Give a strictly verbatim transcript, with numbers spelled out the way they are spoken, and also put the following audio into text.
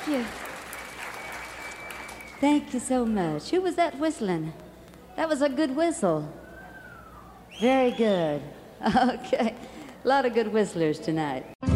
Thank you. Thank you so much. Who was that whistling? That was a good whistle. Very good. Okay. A lot of good whistlers tonight.